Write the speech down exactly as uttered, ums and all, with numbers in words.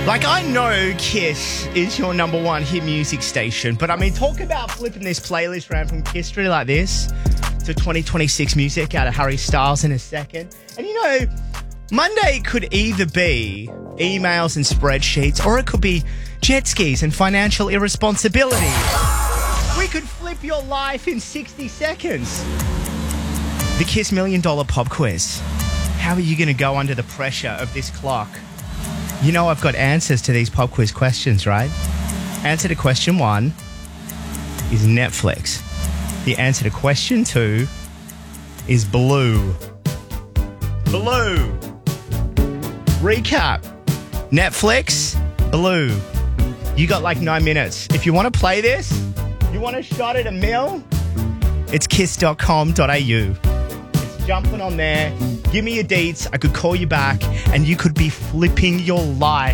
Like, I know Kiss is your number one hit music station, but I mean, talk about flipping this playlist around from Kiss Street like this to twenty twenty-six music out of Harry Styles in a second. And you know, Monday could either be emails and spreadsheets, or it could be jet skis and financial irresponsibility. We could flip your life in sixty seconds. The Kiss Million Dollar Pop Quiz. How are you going to go under the pressure of this clock? You know I've got answers to these pop quiz questions, right? Answer to question one is Netflix. The answer to question two is Blue. Blue. Recap. Netflix, Blue. You got like nine minutes. If you want to play this, you want a shot at a mill, it's kiss dot com dot a u. It's jumping on there. Give me your deets. I could call you back and you could be flipping your life